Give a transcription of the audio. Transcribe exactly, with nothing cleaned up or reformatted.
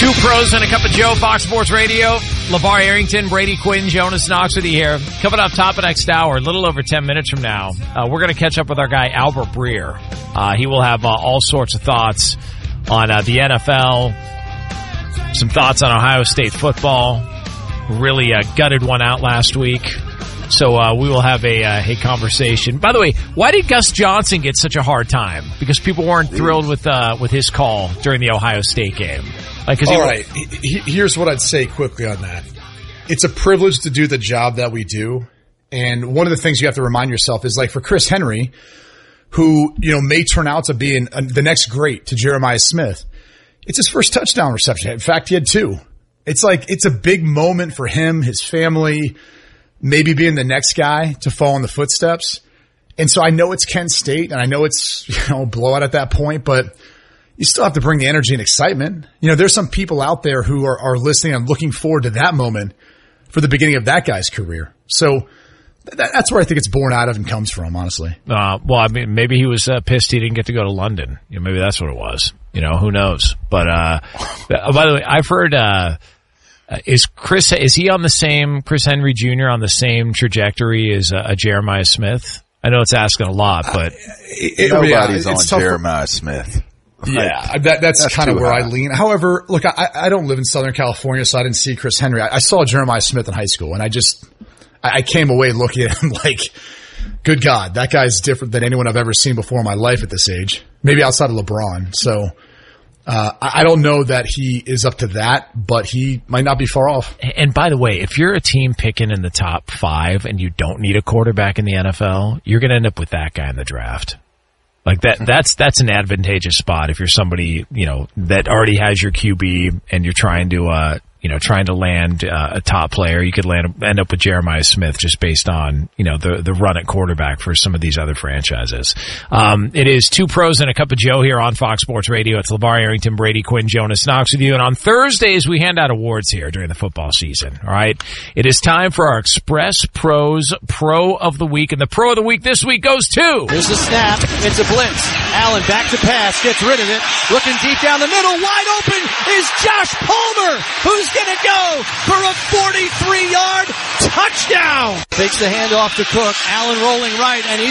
Two pros and a cup of Joe, Fox Sports Radio. LeVar Arrington, Brady Quinn, Jonas Knox with you here. Coming up top of next hour, a little over ten minutes from now, uh, we're going to catch up with our guy Albert Breer. Uh, he will have uh, all sorts of thoughts on uh, the N F L, some thoughts on Ohio State football. Really uh, gutted one out last week. So uh, we will have a, uh, a conversation. By the way, why did Gus Johnson get such a hard time? Because people weren't thrilled with uh, with his call during the Ohio State game. Like, All right, he, here's what I'd say quickly on that. It's a privilege to do the job that we do. And one of the things you have to remind yourself is, like, for Chris Henry, who, you know, may turn out to be an, uh, the next great to Jeremiah Smith, it's his first touchdown reception. In fact, he had two. It's like, it's a big moment for him, his family, maybe being the next guy to follow in the footsteps. And so I know it's Kent State, and I know it's, you know, blowout at that point, but you still have to bring the energy and excitement. You know, there's some people out there who are, are listening and looking forward to that moment for the beginning of that guy's career. So that, that's where I think it's born out of and comes from, honestly. Uh, well, I mean, maybe he was uh, pissed he didn't get to go to London. You know, maybe that's what it was. You know, who knows? But, uh, by the way, I've heard, uh, is Chris, is he on the same, Chris Henry Junior on the same trajectory as uh, a Jeremiah Smith? I know it's asking a lot, but. Uh, it, Nobody's yeah, on Jeremiah for, Smith. Yeah, that, that's, that's kind of where high. I lean. However, look, I, I don't live in Southern California, so I didn't see Chris Henry. I, I saw Jeremiah Smith in high school, and I just, I, I came away looking at him like, good God, that guy's different than anyone I've ever seen before in my life at this age. Maybe outside of LeBron. So, uh, I, I don't know that he is up to that, but he might not be far off. And by the way, if you're a team picking in the top five and you don't need a quarterback in the N F L, you're going to end up with that guy in the draft. Like that, that's, that's an advantageous spot if you're somebody, you know, that already has your Q B and you're trying to, uh, you know, trying to land uh, a top player. You could land, end up with Jeremiah Smith just based on, you know, the, the run at quarterback for some of these other franchises. Um, it is two pros and a cup of Joe here on Fox Sports Radio. It's LeVar Arrington, Brady Quinn, Jonas Knox with you. And on Thursdays, we hand out awards here during the football season. All right. It is time for our Express Pros Pro of the Week. And the Pro of the Week this week goes to. Here's the snap. It's a blitz. Allen back to pass. Gets rid of it. Looking deep down the middle. Wide open is Josh Palmer, who's going to go for a forty-three yard touchdown. Takes the handoff to Cook. Allen rolling right, and he's